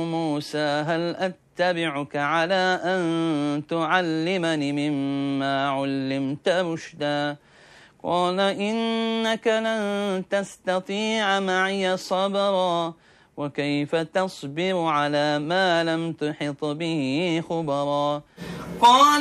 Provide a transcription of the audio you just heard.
موسى هل أتبعك على أن تعلمني مما علمت رشدا قال إنك لن تستطيع معي صبرا وكيف تصبر على ما لم تحط به خبرا قال